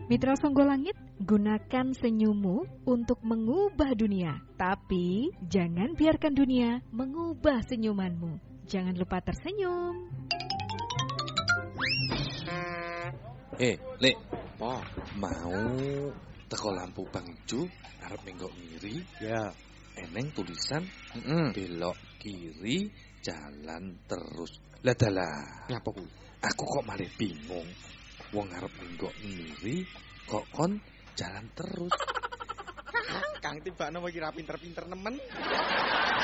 Mitra Songgolangit, gunakan senyummu untuk mengubah dunia. Tapi jangan biarkan dunia mengubah senyumanmu. Jangan lupa tersenyum. Lek, mau teko lampu Bang Ijo arep menggok ngiri? Ya. Eneng tulisan belok kiri jalan terus. Lah dalah. Nyapa kuwi? Aku kok malah bingung. Wong arep menggok ngiri kok kon jalan terus. Kang tibakno iki ra pinter-pinter nemen.